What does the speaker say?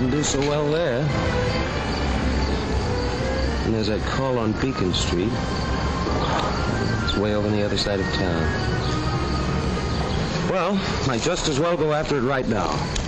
didn't do so well there. And there's that call on Beacon Street. It's way over on the other side of town. Well, might just as well go after it right now.